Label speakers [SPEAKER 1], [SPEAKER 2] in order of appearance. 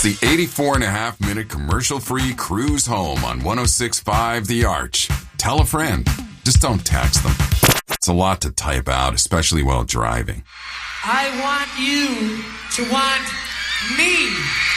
[SPEAKER 1] It's the 84.5-minute commercial-free cruise home on 106.5 The Arch. Tell a friend. Just don't text them. It's a lot to type out, especially while driving.
[SPEAKER 2] I want you to want me.